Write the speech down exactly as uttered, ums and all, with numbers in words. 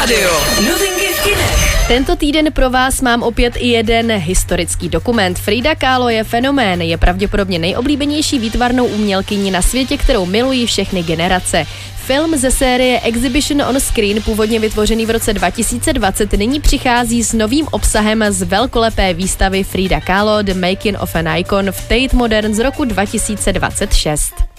rádiu. Novinky v kinech. Tento týden pro vás mám opět i jeden historický dokument. Frida Kahlo je fenomén, je pravděpodobně nejoblíbenější výtvarnou umělkyní na světě, kterou milují všechny generace. Film ze série Exhibition on Screen, původně vytvořený v roce dva tisíce dvacet, nyní přichází s novým obsahem z velkolepé výstavy Frida Kahlo The Making of an Icon v Tate Modern z roku dva tisíce dvacet šest.